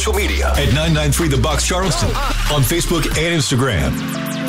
Social media at 993 The Box Charleston on Facebook and Instagram.